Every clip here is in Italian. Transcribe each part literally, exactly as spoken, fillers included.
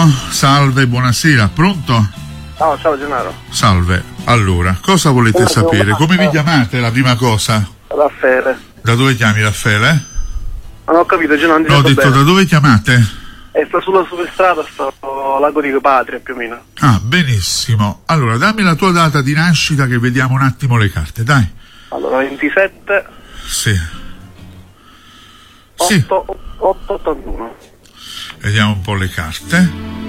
Salve, buonasera, pronto? Oh, ciao Gennaro. Salve, allora, cosa volete sapere? Come vi chiamate, la prima cosa? Raffaele. Da dove chiami, Raffaele? Non ho capito, Gennaro, non No, ho detto bene. Da dove chiamate? E sta sulla superstrada, sto Lago di Patria più o meno. Ah, benissimo. Allora, dammi la tua data di nascita che vediamo un attimo le carte, dai. Allora, ventisette Sì. Sì. otto ottantuno. Vediamo un po' le carte.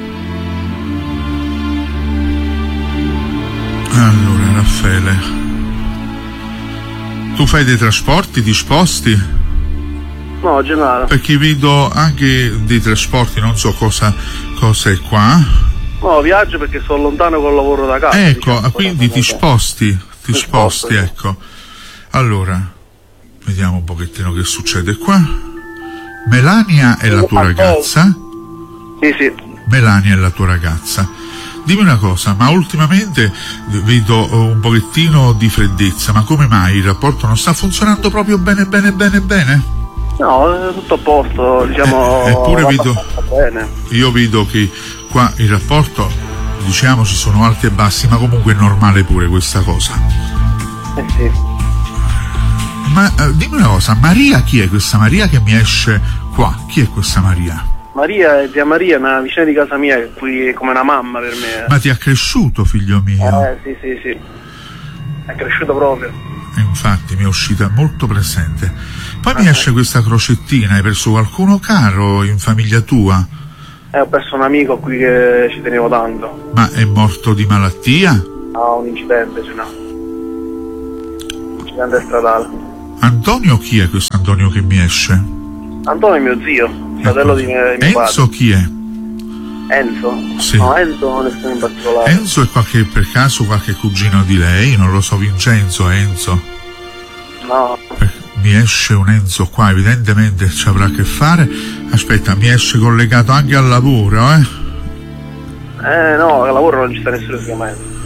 Allora, Raffaele, tu fai dei trasporti, ti sposti? No, Gennaro. Perché vedo anche dei trasporti, non so cosa, cosa è qua. No, viaggio perché sono lontano col lavoro da casa. Ecco, diciamo, quindi ti sposti, ti Mi sposti, sposto, sì. ecco. Allora, vediamo un pochettino che succede qua. Melania è la tua ragazza? Sì, sì. Melania è la tua ragazza. Dimmi una cosa, ma ultimamente vedo un pochettino di freddezza, ma come mai il rapporto non sta funzionando proprio bene, bene, bene, bene? No, è tutto a posto, diciamo. Eh, eppure va vedo, abbastanza bene. io vedo che qua il rapporto, diciamo, ci sono alti e bassi, ma comunque è normale pure questa cosa. Eh sì. Ma eh, dimmi una cosa, Maria chi è questa Maria che mi esce qua? Chi è questa Maria? Maria è zia Maria, una vicina di casa mia, che qui è come una mamma per me. Ma ti ha cresciuto, figlio mio? Eh sì, sì, sì. È cresciuto proprio. E infatti mi è uscita molto presente. Poi mi esce questa crocettina, hai perso qualcuno caro in famiglia tua? Eh, ho perso un amico qui che ci tenevo tanto. Ma è morto di malattia? Ha un incidente, cioè no. Incidente stradale. Antonio chi è questo Antonio che mi esce? Antonio è mio zio, fratello di mio, di mio Enzo chi è? padre. Enzo? Sì. No, Enzo non è stato in particolare. Enzo è qualche, per caso qualche cugino di lei? Non lo so, Vincenzo, Enzo? No. Eh, mi esce un Enzo qua, evidentemente ci avrà a che fare. Aspetta, mi esce collegato anche al lavoro, eh? Eh no, al lavoro non ci sta nessuno che si chiama Enzo.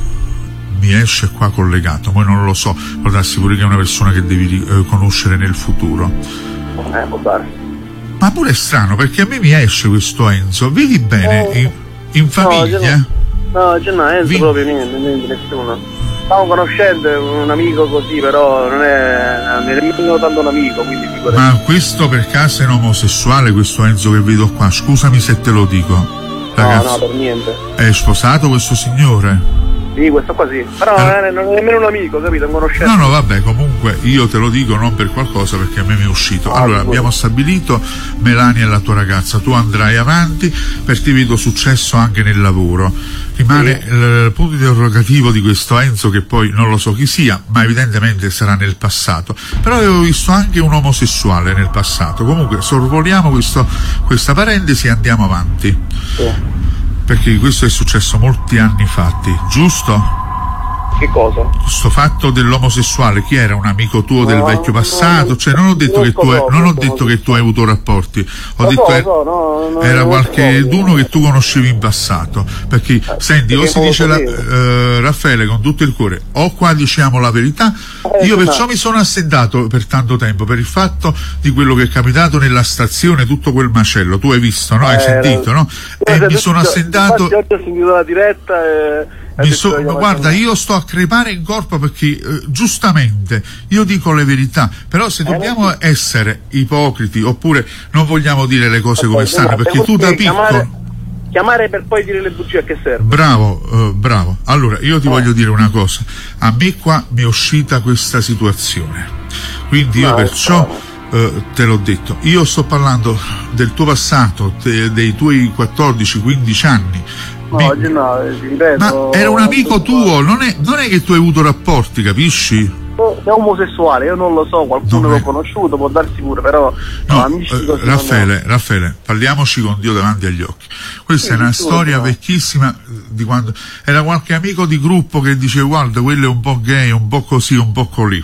Mi esce qua collegato, poi non lo so, può darsi pure che è una persona che devi eh, conoscere nel futuro. Eh, può dare. Ma pure è strano, perché a me mi esce questo Enzo, vedi bene, Eh, in, in famiglia? No, no, no, Enzo Vi- proprio niente, niente, nessuno. Stavo conoscendo un amico così, però non è nemmeno tanto un amico, quindi figurati. Ma questo per caso è un omosessuale, questo Enzo che vedo qua? Scusami se te lo dico. No, Ragazzi, no, per niente. è sposato questo signore? Sì, questo qua sì. Però Eh. non è nemmeno un amico, capito? Un conoscente. No, no, vabbè, comunque io te lo dico non per qualcosa, perché a me mi è uscito. Ah, Allora, sicuro. abbiamo stabilito, Melania è la tua ragazza, tu andrai avanti perché vedo successo anche nel lavoro. Rimane Sì. il, il punto interrogativo di questo Enzo, che poi non lo so chi sia, ma evidentemente sarà nel passato. Però avevo visto anche un omosessuale nel passato. Comunque sorvoliamo questo, questa parentesi e andiamo avanti. Sì. Perché questo è successo molti anni fatti, giusto? Che cosa? Sto fatto dell'omosessuale, chi era? Un amico tuo del No, vecchio no, passato? Cioè non ho detto non che tu so hai, proprio, non ho non detto so. che tu hai avuto rapporti, ho Lo detto so, che lo so, no, no, era non qualche so. d'uno che tu conoscevi in passato. Perché senti, o perché si non lo dice la, sapevo. eh, Raffaele con tutto il cuore, o qua diciamo la verità. Eh, Io sì, perciò ma- mi sono assentato per tanto tempo per il fatto di quello che è capitato nella stazione, tutto quel macello. Tu hai visto, no? Hai Eh, sentito, no? Eh, E mi se- sono se- assentato. Infatti oggi ho sentito la diretta e... e Mi ho so- detto, ma io guarda, faccio- io sto a crepare in corpo perché eh, giustamente io dico le verità, però se dobbiamo essere ipocriti oppure non vogliamo dire le cose come stanno, Guarda, perché tu da perché piccolo... chiamare, chiamare per poi dire le bugie a che serve? Bravo, eh, bravo. Allora, io ti voglio dire una cosa. A me qua mi è uscita questa situazione. Quindi io No, perciò no. eh, te l'ho detto. Io sto parlando del tuo passato, te- dei tuoi quattordici quindici anni. No, Mi- oggi no, eh, ti ripeto. Ma era un amico tuo, non è, non è che tu hai avuto rapporti, capisci? È omosessuale, io non lo so, qualcuno Non l'ho è- conosciuto, può darsi pure, però no, No, amici eh, così non Raffaele, Raffaele, parliamoci con Dio davanti agli occhi. Questa Sì, è una sì, storia no. vecchissima di quando era qualche amico di gruppo che dice guarda, quello è un po' gay, un po' così, un po' colì.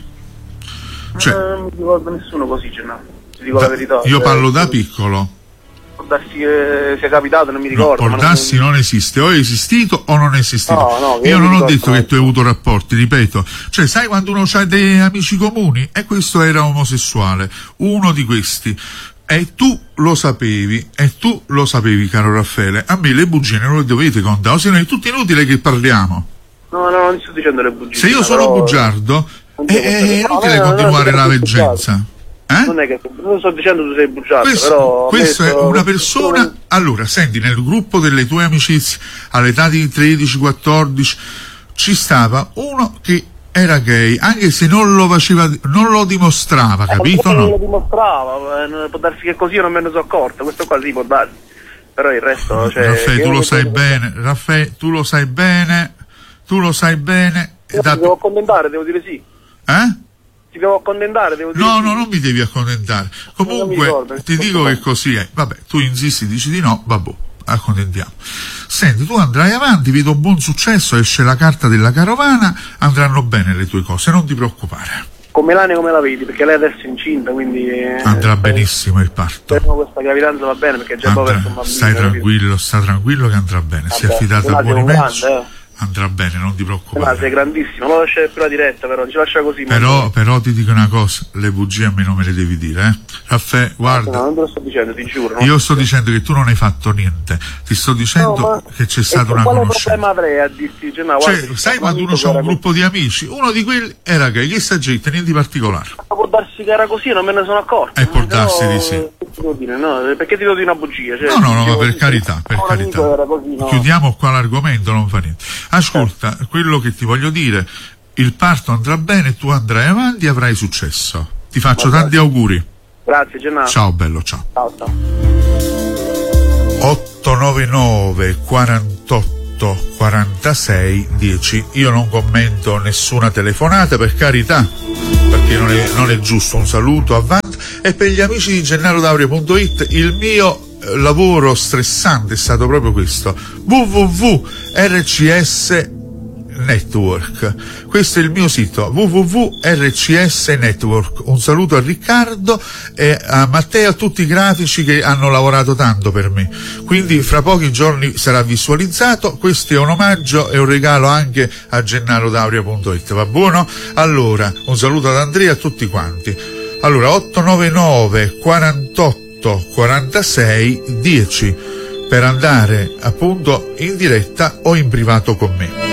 Cioè, Eh, non mi ricordo nessuno così, cioè, no. Ti dico da- la verità. io cioè, parlo da piccolo. Può darsi che sia capitato, non mi No, ricordo. ma portarsi non esiste, o è esistito o non è esistito. No, no, io io non mi ho ricordo, detto no. che tu hai avuto rapporti, ripeto. Cioè, sai quando uno ha dei amici comuni? E questo era omosessuale, uno di questi. E tu lo sapevi, e tu lo sapevi, caro Raffaele. A me le bugie non le dovete contare, se no è tutto inutile che parliamo. No, no, non sto dicendo le bugie. Se io sono però... bugiardo, è, è inutile no, no, continuare no, no, la no, veggenza. Eh? Non è che non sto dicendo tu sei bugiardo, questo, però questo messo... è una persona. Allora, senti, nel gruppo delle tue amicizie all'età di tredici quattordici ci stava uno che era gay, anche se non lo faceva, non lo dimostrava, capito? Eh, non no? lo dimostrava, eh, può darsi che così io non me ne sono accorto, questo qua sì può darsi, però il resto, cioè, Raffaele, tu lo sai che... bene, Raffaele, tu lo sai bene, tu lo sai bene. Io da... ti devo accontentare, devo dire sì. Eh? Ti devo accontentare, devo dire No, sì. no, non mi devi accontentare. Comunque, ricordo, ti dico che così è. Vabbè, tu insisti, dici di no, vabbè, accontentiamo. Senti, tu andrai avanti, vedo un buon successo, esce la carta della carovana, andranno bene le tue cose, non ti preoccupare. Con Melania come la vedi? Perché lei adesso è incinta, quindi... Eh, andrà benissimo il parto. Speriamo questa gravidanza va bene, perché già dopo è un bambino. Stai tranquillo, sta tranquillo che andrà bene. Si è affidata a buoni mezzi. Eh. Andrà bene, non ti preoccupare. Ma sei grandissimo, non lo lasciare più la diretta, però non ci lascia così. Però, però ti dico una cosa, le bugie a me non me le devi dire, eh? Raffaele, guarda. No, non te lo sto dicendo, ti giuro. No? Io sto dicendo che tu non hai fatto niente, ti sto dicendo no, che c'è stata una conoscenza. Quale problema avrei a dirti? Cioè, no, cioè, guarda, sai quando uno c'ha un gruppo di amici, uno di quelli era gay, che sta gente, niente di particolare. Ma può darsi che era così, non me ne sono accorto. E può darsi però, di sì. Ti devo dire, no? Perché ti devo dire una bugia? Cioè, no, no, no, ma per così, carità, per carità. Così, no? Chiudiamo qua l'argomento, non fa niente. Ascolta, certo. Quello che ti voglio dire, il parto andrà bene, tu andrai avanti e avrai successo. Ti faccio Va tanti bene. auguri. Grazie, Gennaro. Ciao bello, ciao. Ciao, ciao. otto nove nove quarantotto quarantasei dieci. Io non commento nessuna telefonata, per carità, perché non è, non è giusto. Un saluto, avanti. E per gli amici di gennaro daurio punto it, il mio lavoro stressante è stato proprio questo: w w w punto r c s network. Questo è il mio sito, w w w punto r c s network. Un saluto a Riccardo e a Matteo e a tutti i grafici che hanno lavorato tanto per me. Quindi fra pochi giorni sarà visualizzato. Questo è un omaggio e un regalo anche a gennaro daurio punto it. Va buono? Allora, un saluto ad Andrea e a tutti quanti. Allora, otto nove nove quarantotto quarantasei dieci per andare appunto in diretta o in privato con me.